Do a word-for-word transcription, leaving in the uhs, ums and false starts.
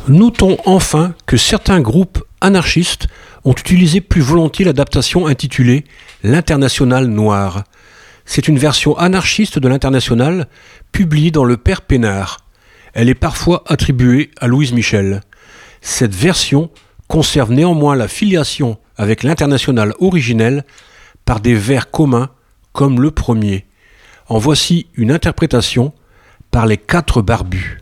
Notons enfin que certains groupes anarchistes ont utilisé plus volontiers l'adaptation intitulée « L'Internationale noire ». C'est une version anarchiste de l'Internationale publiée dans le Père Peinard. Elle est parfois attribuée à Louise Michel. Cette version conserve néanmoins la filiation avec l'Internationale originelle par des vers communs comme le premier. En voici une interprétation par les Quatre Barbus.